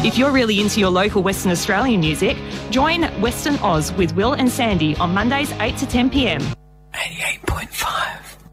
If you're really into your local Western Australian music, join Western Oz with Will and Sandy on Mondays 8 to 10 p.m. 88.5.